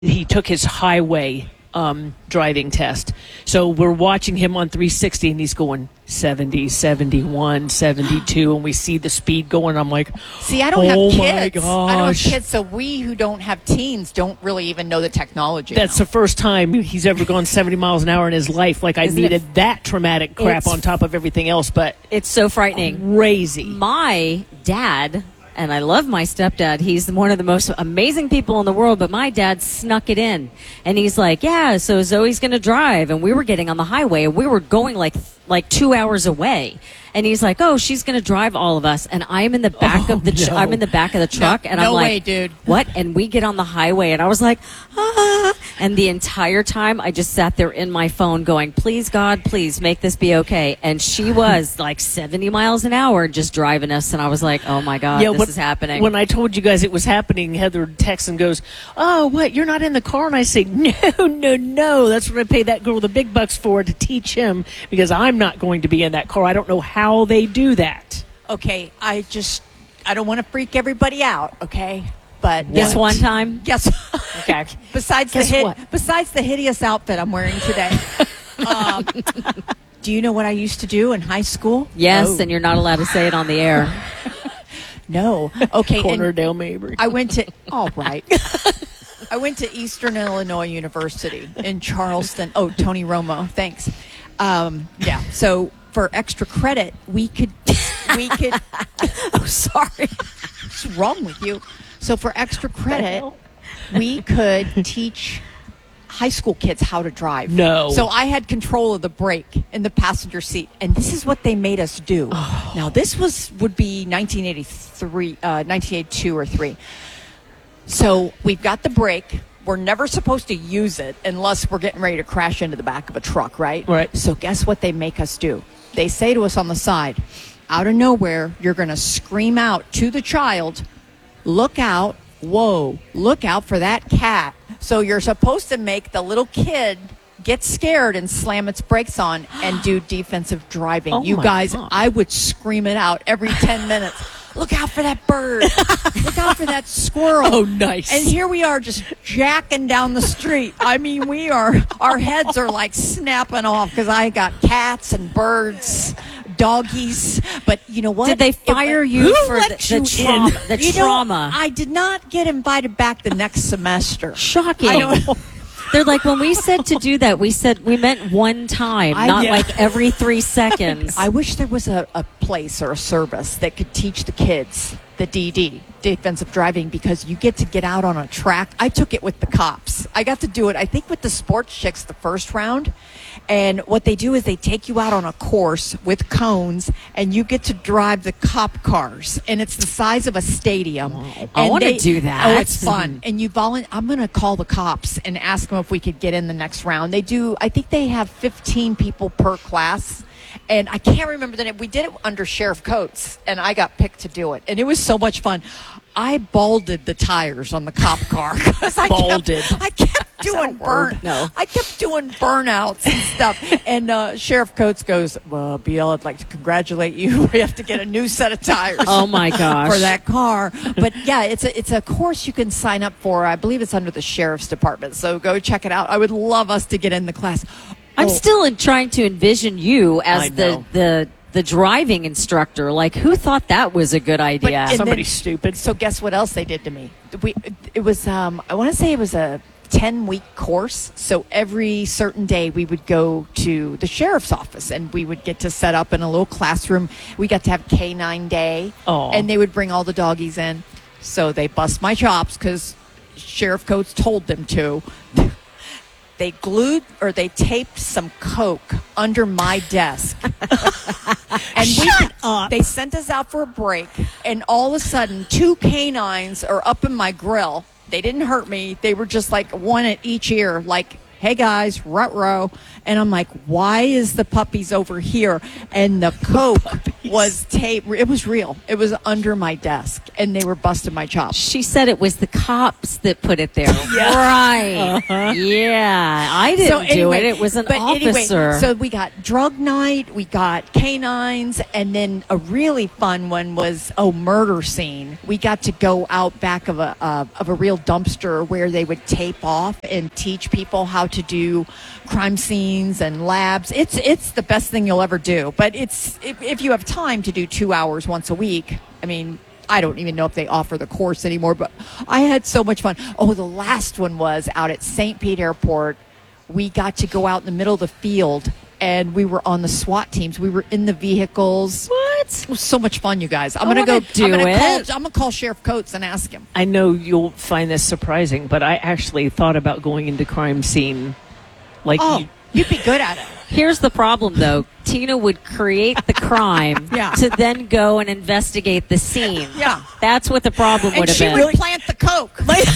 he took his highway driving test. So we're watching him on 360 and he's going 70, 71, 72, and we see the speed going. I'm like, see, I don't have my kids. gosh. I don't have kids, so we who don't have teens don't really even know the technology. That's the first time he's ever gone 70 miles an hour in his life. Like, I needed that traumatic crap on top of everything else, but it's so frightening. Crazy. My dad, and I love my stepdad, he's one of the most amazing people in the world, but my dad snuck it in. And he's like, yeah, so Zoe's going to drive. And we were getting on the highway, and we were going like 2 hours away. And he's like, oh, she's going to drive all of us. And I'm in the back of the I'm in the back of the truck. And I'm like, no way, dude. What? And we get on the highway, and I was like, ah. And the entire time, I just sat there in my phone going, please, God, please make this be okay. And she was like 70 miles an hour just driving us. And I was like, oh, my God, this is happening. When I told you guys it was happening, Heather texts and goes, oh, what, you're not in the car? And I say, no. That's what I pay that girl the big bucks for, to teach him, because I'm not going to be in that car. I don't know how they do that. Okay, I don't want to freak everybody out, okay? But just one time? Yes. Okay. Besides the hideous outfit I'm wearing today. Do you know what I used to do in high school? Yes, and you're not allowed to say it on the air. No. Okay. Cornerdale Mabry. I went to, all right. I went to Eastern Illinois University in Charleston. Oh, Tony Romo. Thanks. Yeah. So for extra credit, we could. Oh, sorry. What's wrong with you? So for extra credit, we could teach high school kids how to drive. No. So I had control of the brake in the passenger seat, and this is what they made us do. Oh. Now this would be 1982 or 3. So we've got the brake. We're never supposed to use it unless we're getting ready to crash into the back of a truck, right? Right. So guess what they make us do? They say to us on the side, out of nowhere, you're going to scream out to the child, look out, whoa, look out for that cat. So you're supposed to make the little kid get scared and slam its brakes on and do defensive driving. Oh, you guys, God. I would scream it out every 10 minutes. Look out for that bird. Look out for that squirrel. Oh, nice. And here we are just jacking down the street. I mean, our heads are like snapping off because I got cats and birds, doggies. But you know what? Did they fire you for the trauma? I did not get invited back the next semester. Shocking. They're like, when we said to do that, we meant one time, not like every 3 seconds. I wish there was a place or a service that could teach the kids the DD, defensive driving, because you get to get out on a track. I took it with the cops. I got to do it, I think, with the sports chicks the first round. And what they do is they take you out on a course with cones, and you get to drive the cop cars. And it's the size of a stadium. Wow. I want to do that. Oh, it's fun. And I'm going to call the cops and ask them if we could get in the next round. They do. I think they have 15 people per class. And I can't remember the name. We did it under Sheriff Coates, and I got picked to do it. And it was so much fun. I balded the tires on the cop car because I kept doing I kept doing burnouts and stuff. And Sheriff Coates goes, "Well, BL, I'd like to congratulate you. We have to get a new set of tires." Oh my gosh, for that car. But yeah, it's a course you can sign up for. I believe it's under the Sheriff's Department. So go check it out. I would love us to get in the class. I'm still trying to envision you as the driving instructor. Like, who thought that was a good idea? Somebody stupid. So guess what else they did to me? It was I want to say it was a 10-week course. So every certain day we would go to the sheriff's office and we would get to set up in a little classroom. We got to have K-9 day. Aww. And they would bring all the doggies in. So they bust my chops because Sheriff Coates told them to. They they taped some Coke under my desk. And they sent us out for a break, and all of a sudden, 2 canines are up in my grill. They didn't hurt me. They were just like one at each ear, like, "Hey guys, ruh-roh." And I'm like, why is the puppies over here? And the Coke was tape. It was real. It was under my desk, and they were busting my chops. She said it was the cops that put it there. Yeah. Right. Yeah. I didn't do it. It was an officer. So we got drug night, we got canines, and then a really fun one was murder scene. We got to go out back of a real dumpster where they would tape off and teach people how to do crime scenes and labs. It's the best thing you'll ever do. But if you have time to do 2 hours once a week, I mean, I don't even know if they offer the course anymore, but I had so much fun. Oh, the last one was out at St. Pete Airport. We got to go out in the middle of the field, and we were on the SWAT teams. We were in the vehicles. What? It was so much fun, you guys. I'm I going to wanna go do it. I'm going to call Sheriff Coates and ask him. I know you'll find this surprising, but I actually thought about going into crime scene. Like, You'd be good at it. Here's the problem, though. Tina would create the crime Yeah. to then go and investigate the scene. Yeah. That's what the problem would And have she been. would plant the coke.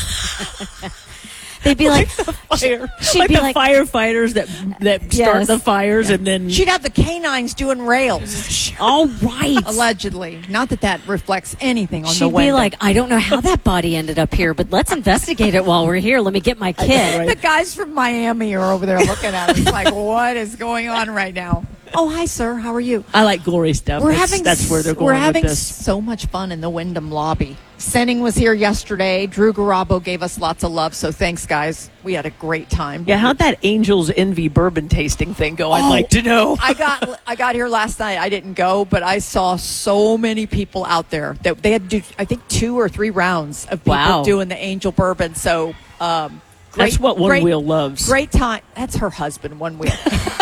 They'd be like, fire, she'd like be the like, firefighters that start Yes. the fires, and then She'd have the canines doing rails. all right. Allegedly. Not that reflects anything on the She'd window. be like, I don't know how that body ended up here, but let's investigate it while we're here. Let me get my kid. The guys from Miami are over there looking at us like, what is going on right now? Oh, hi, sir. How are you? I like gory stuff. That's where they're going We're with having this. so much fun in the Wyndham lobby. Senning was here yesterday. Drew Garabo gave us lots of love, so thanks, guys. We had a great time. Yeah, how'd that Angels Envy bourbon tasting thing go? I'd Oh, like to know. I got here last night. I didn't go, but I saw so many people out there that they had to do, I think, 2 or 3 rounds of people Wow. doing the Angel Bourbon. So That's what One Wheel loves. Great time. That's her husband, One Wheel.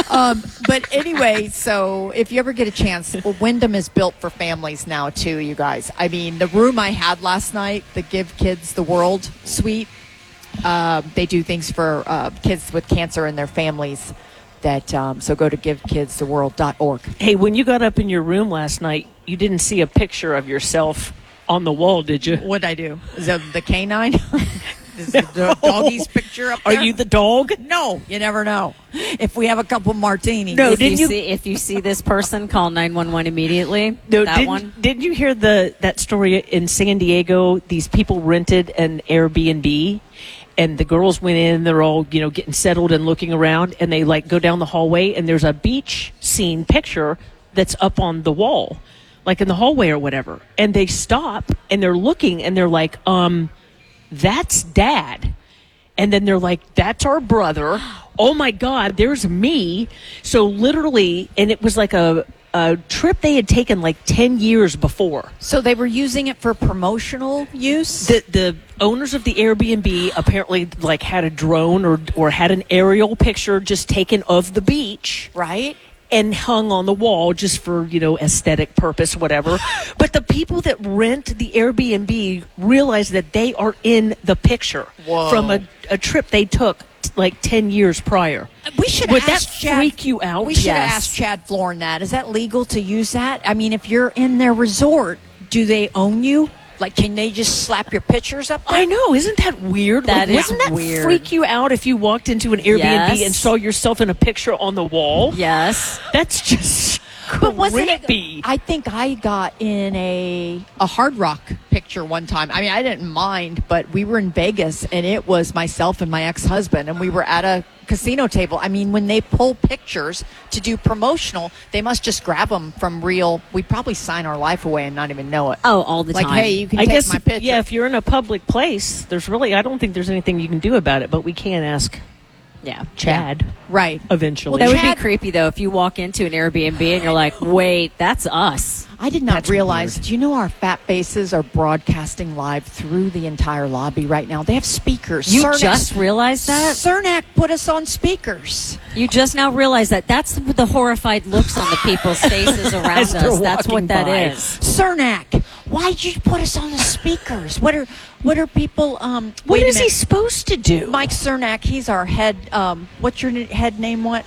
But anyway, so if you ever get a chance, Wyndham is built for families now, too, you guys. I mean, the room I had last night, the Give Kids the World suite, they do things for kids with cancer and their families. So go to givekidstheworld.org. Hey, when you got up in your room last night, you didn't see a picture of yourself on the wall, did you? What'd I do? Is that the canine? Is the doggy's picture up Are there? you the dog? No, you never know. If we have a couple martinis. No, If you see this person, call 911 immediately. No, that one. Did you hear that story in San Diego? These people rented an Airbnb, and the girls went in. They're all getting settled and looking around, and they go down the hallway, and there's a beach scene picture that's up on the wall, like in the hallway or whatever. And they stop and they're looking, and they're like, that's Dad. And then they're like, that's our brother. Oh my God, there's me. So literally, and it was like a trip they had taken like 10 years before. So they were using it for promotional use? The owners of the Airbnb apparently had a drone or had an aerial picture just taken of the beach. Right? And hung on the wall just for, aesthetic purpose, whatever. But the people that rent the Airbnb realize that they are in the picture from a trip they took 10 years prior. We should Would ask that Chad, freak you out? We should Yes. ask Chad Florin that. Is that legal to use that? I mean, if you're in their resort, do they own you? Can they just slap your pictures up there? I know. Isn't that weird? That is wouldn't that weird. freak you out if you walked into an Airbnb Yes. and saw yourself in a picture on the wall? Yes. That's just But wasn't it? creepy. I think I got in a Hard Rock picture one time. I mean, I didn't mind, but we were in Vegas, and it was myself and my ex-husband, and we were at a casino table. I mean, when they pull pictures to do promotional, they must just grab them from real. We'd probably sign our life away and not even know it. Oh, all the time. Hey, you can I take guess, my picture. yeah, if you're in a public place, I don't think there's anything you can do about it, but we can ask Yeah. Chad Right. eventually. That would Chad- be creepy, though, if you walk into an Airbnb and you're like, wait, that's us. I did not That's realize. weird. Do you know our fat faces are broadcasting live through the entire lobby right now? They have speakers. You Cernak- just realized that? Cernak put us on speakers. You just now realize that. That's the horrified looks on the people's faces around As they're us. That's walking what that by. is. Cernak, why'd you put us on the speakers? What are people? What wait a is he minute. supposed to do? Mike Cernak, he's our head. What's your head name? What?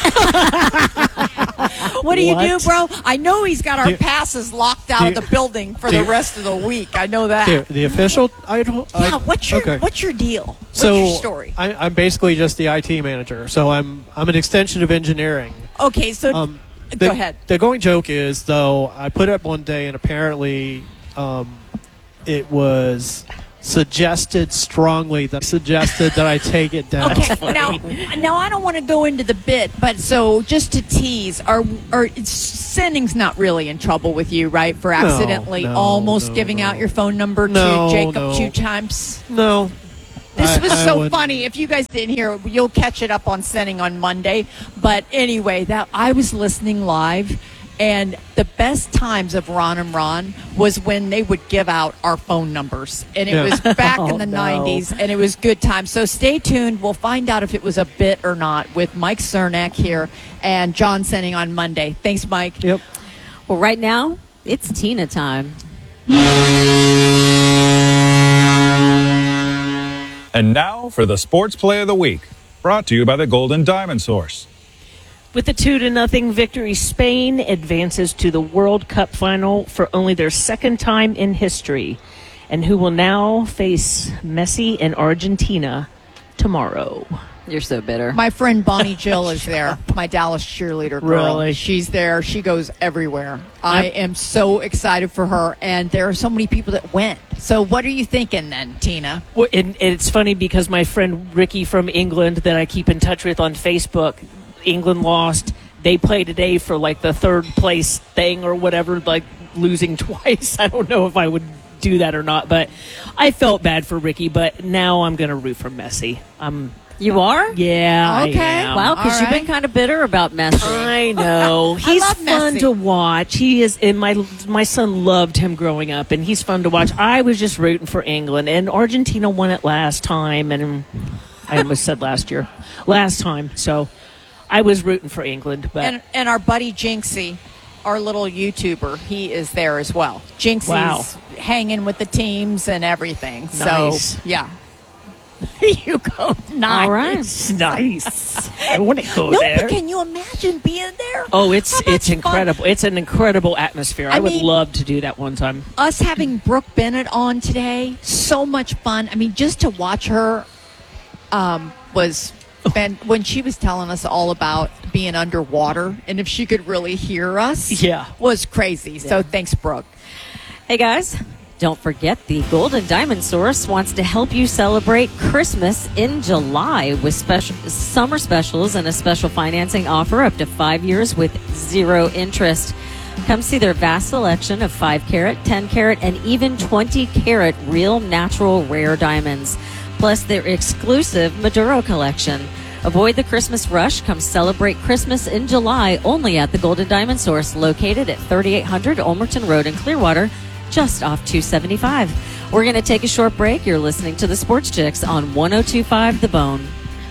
What do you do, What? bro? I know he's got our The- passes locked out of the building for the rest of the week. I know that. The official title? Yeah, what's your okay. what's your deal? What's So your story? I'm basically just the IT manager. So I'm an extension of engineering. Okay, so Go ahead. The going joke is, though, I put it up one day, and apparently it was strongly suggested that I take it down. Okay, now I don't want to go into the bit, but so just to tease, Sending's not really in trouble with you, right? For accidentally almost giving out your phone number to Jacob 2 times? No. This was so wouldn't. funny. If you guys didn't hear, you'll catch it up on Sending on Monday. But anyway, that I was listening live, and the best times of Ron and Ron was when they would give out our phone numbers. And it was back in the 90s, and it was good times. So stay tuned. We'll find out if it was a bit or not with Mike Cernak here and John Sending on Monday. Thanks, Mike. Yep. Well, right now, it's Tina time. And now for the Sports Play of the Week, brought to you by the Golden Diamond Source. With a 2-0 victory, Spain advances to the World Cup final for only their second time in history, and who will now face Messi and Argentina tomorrow. You're so bitter. My friend Bonnie Jill is there, my Dallas cheerleader girl. Really? She's there. She goes everywhere. I am so excited for her, and there are so many people that went. So what are you thinking then, Tina? Well, and it's funny because my friend Ricky from England that I keep in touch with on Facebook, England lost. They play today for like the third place thing or whatever, like losing twice. I don't know if I would do that or not, but I felt bad for Ricky, but now I'm going to root for Messi. You are? Yeah, Okay. I am. Wow, because All you've right. been kind of bitter about Messi. I know. He's love fun Messi. to watch. He is, and my son loved him growing up, and he's fun to watch. I was just rooting for England, and Argentina won it last time, and I almost said last time. So I was rooting for England, but And our buddy Jinxie, our little YouTuber, he is there as well. Jinxie's Wow. hanging with the teams and everything. Nice. So, yeah. you go nice. All right. Nice. I want to go No, there. but can you imagine being there? Oh, How it's much incredible. fun. It's an incredible atmosphere. I would mean- love to do that one time. Us having Brooke Bennett on today, so much fun. I mean, just to watch her was when she was telling us all about being underwater and if she could really hear us, Yeah. was crazy. So thanks, Brooke. Hey, guys. Don't forget, the Golden Diamond Source wants to help you celebrate Christmas in July with special summer specials and a special financing offer up to 5 years with 0 interest. Come see their vast selection of 5-carat, 10-carat, and even 20-carat real natural rare diamonds, plus their exclusive Maduro collection. Avoid the Christmas rush. Come celebrate Christmas in July only at the Golden Diamond Source, located at 3800 Olmerton Road in Clearwater, just off 275. We're going to take a short break. You're listening to the Sports Chicks on 102.5 The Bone.